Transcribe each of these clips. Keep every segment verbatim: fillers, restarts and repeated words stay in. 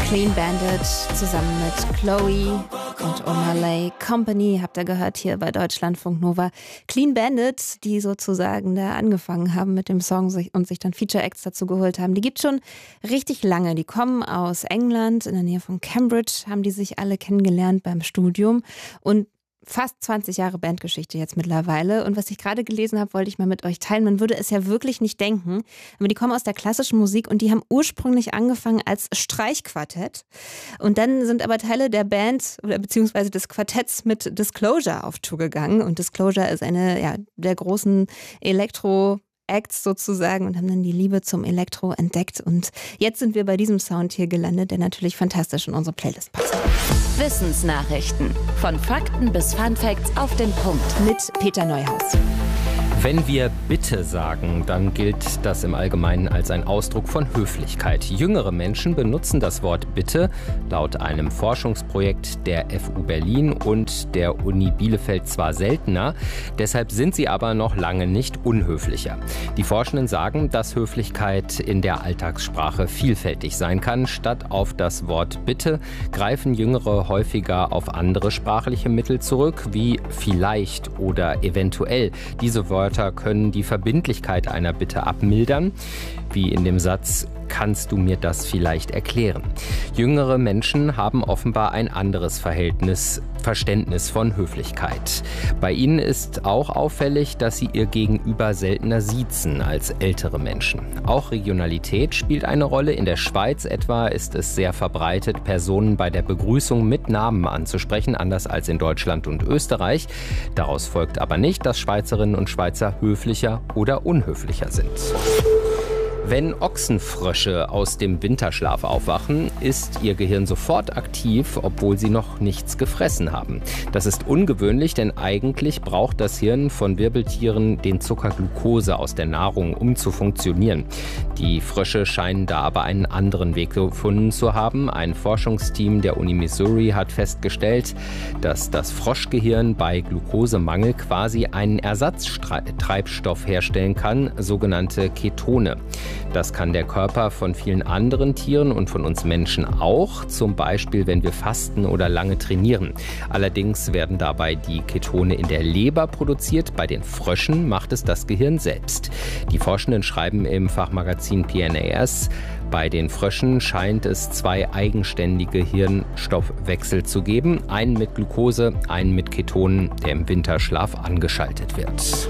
Clean Bandit zusammen mit Chloe und Omalay Company habt ihr gehört hier bei Deutschlandfunk Nova. Clean Bandit, die sozusagen da angefangen haben mit dem Song und sich dann Feature-Acts dazu geholt haben, die gibt schon richtig lange. Die kommen aus England, in der Nähe von Cambridge, haben die sich alle kennengelernt beim Studium und fast zwanzig Jahre Bandgeschichte jetzt mittlerweile. Und was ich gerade gelesen habe, wollte ich mal mit euch teilen. Man würde es ja wirklich nicht denken. Aber die kommen aus der klassischen Musik und die haben ursprünglich angefangen als Streichquartett. Und dann sind aber Teile der Band oder beziehungsweise des Quartetts mit Disclosure auf Tour gegangen. Und Disclosure ist eine ja, der großen Elektro- Acts sozusagen und haben dann die Liebe zum Elektro entdeckt. Und jetzt sind wir bei diesem Sound hier gelandet, der natürlich fantastisch in unsere Playlist passt. Wissensnachrichten. Von Fakten bis Funfacts auf den Punkt. Mit Peter Neuhaus. Wenn wir Bitte sagen, dann gilt das im Allgemeinen als ein Ausdruck von Höflichkeit. Jüngere Menschen benutzen das Wort Bitte laut einem Forschungsprojekt der F U Berlin und der Uni Bielefeld zwar seltener, deshalb sind sie aber noch lange nicht unhöflicher. Die Forschenden sagen, dass Höflichkeit in der Alltagssprache vielfältig sein kann. Statt auf das Wort Bitte greifen Jüngere häufiger auf andere sprachliche Mittel zurück, wie vielleicht oder eventuell. Diese Wörter können die Verbindlichkeit einer Bitte abmildern, wie in dem Satz: Kannst du mir das vielleicht erklären? Jüngere Menschen haben offenbar ein anderes Verhältnis, Verständnis von Höflichkeit. Bei ihnen ist auch auffällig, dass sie ihr Gegenüber seltener siezen als ältere Menschen. Auch Regionalität spielt eine Rolle. In der Schweiz etwa ist es sehr verbreitet, Personen bei der Begrüßung mit Namen anzusprechen, anders als in Deutschland und Österreich. Daraus folgt aber nicht, dass Schweizerinnen und Schweizer höflicher oder unhöflicher sind. Wenn Ochsenfrösche aus dem Winterschlaf aufwachen, ist ihr Gehirn sofort aktiv, obwohl sie noch nichts gefressen haben. Das ist ungewöhnlich, denn eigentlich braucht das Hirn von Wirbeltieren den Zucker Glucose aus der Nahrung, um zu funktionieren. Die Frösche scheinen da aber einen anderen Weg gefunden zu haben. Ein Forschungsteam der Uni Missouri hat festgestellt, dass das Froschgehirn bei Glukosemangel quasi einen Ersatztreibstoff herstellen kann, sogenannte Ketone. Das kann der Körper von vielen anderen Tieren und von uns Menschen auch, zum Beispiel wenn wir fasten oder lange trainieren. Allerdings werden dabei die Ketone in der Leber produziert, bei den Fröschen macht es das Gehirn selbst. Die Forschenden schreiben im Fachmagazin P N A S, bei den Fröschen scheint es zwei eigenständige Hirnstoffwechsel zu geben, einen mit Glucose, einen mit Ketonen, der im Winterschlaf angeschaltet wird.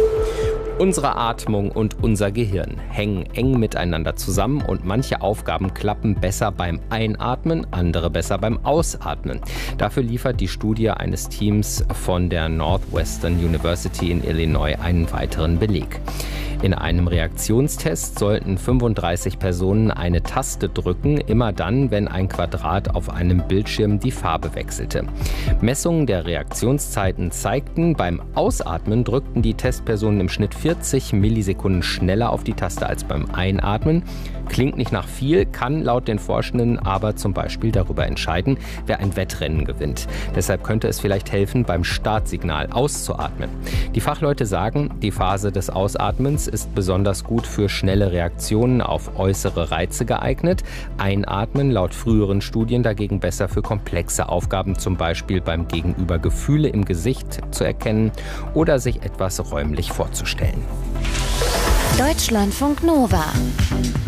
Unsere Atmung und unser Gehirn hängen eng miteinander zusammen und manche Aufgaben klappen besser beim Einatmen, andere besser beim Ausatmen. Dafür liefert die Studie eines Teams von der Northwestern University in Illinois einen weiteren Beleg. In einem Reaktionstest sollten fünfunddreißig Personen eine Taste drücken, immer dann, wenn ein Quadrat auf einem Bildschirm die Farbe wechselte. Messungen der Reaktionszeiten zeigten, beim Ausatmen drückten die Testpersonen im Schnitt vierzig Millisekunden schneller auf die Taste als beim Einatmen. Klingt nicht nach viel, kann laut den Forschenden aber zum Beispiel darüber entscheiden, wer ein Wettrennen gewinnt. Deshalb könnte es vielleicht helfen, beim Startsignal auszuatmen. Die Fachleute sagen, die Phase des Ausatmens ist besonders gut für schnelle Reaktionen auf äußere Reize geeignet. Einatmen laut früheren Studien dagegen besser für komplexe Aufgaben, zum Beispiel beim Gegenüber Gefühle im Gesicht zu erkennen oder sich etwas räumlich vorzustellen. Deutschlandfunk Nova.